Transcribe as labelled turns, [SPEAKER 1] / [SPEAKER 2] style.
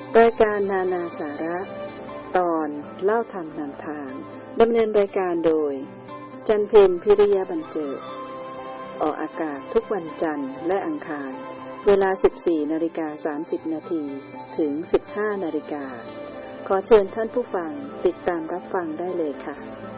[SPEAKER 1] รายการนานาสาระตอนเล่าธรรมนำทางดำเนินรายการโดยจันเพ็ญพิริยบรรเจิดออกอากาศทุกวันจันทร์และอังคารเวลา 14:30 น.ถึง 15 น.ขอเชิญท่านผู้ฟังติดตามรับฟังได้เลยค่ะ